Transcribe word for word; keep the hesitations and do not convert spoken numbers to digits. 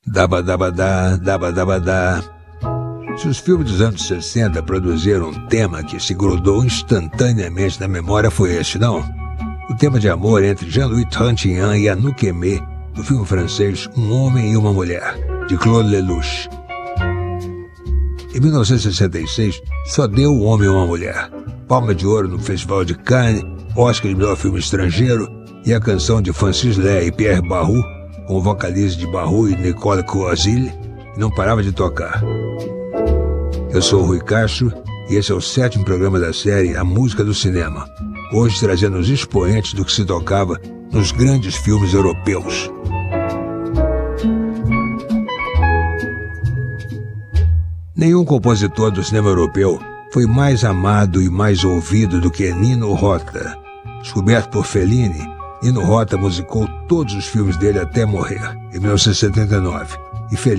Dabadabadá, dabadabadá. Se os filmes dos anos sessenta produziram um tema que se grudou instantaneamente na memória, foi este, não? O tema de amor entre Jean-Louis Trintignant e Anouk Aimée, do filme francês Um Homem e uma Mulher, de Claude Lelouch. Em mil novecentos e sessenta e seis, só deu Um Homem e uma Mulher. Palma de Ouro no Festival de Cannes, Oscar de melhor filme estrangeiro e a canção de Francis Lay e Pierre Baroux, com o vocalista de Baroux e Nicole Coazille, que não parava de tocar. Eu sou o Rui Castro e esse é o sétimo programa da série A Música do Cinema, hoje trazendo os expoentes do que se tocava nos grandes filmes europeus. Nenhum compositor do cinema europeu foi mais amado e mais ouvido do que Nino Rota. Descoberto por Fellini, Nino Rota musicou todos os filmes dele até morrer, em mil novecentos e setenta e nove, e Fellini